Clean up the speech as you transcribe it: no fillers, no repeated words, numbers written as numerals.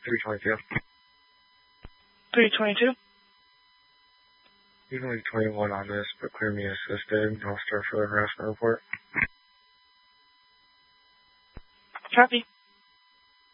322. 322. Usually 21 on this, but clear me assisted. I'll start for the harassment report. Copy.